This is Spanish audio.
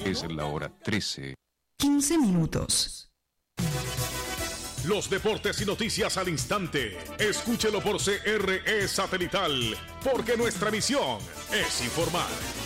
Es la hora 13. 15 minutos. Los deportes y noticias al instante. Escúchelo por CRE Satelital, porque nuestra misión es informar.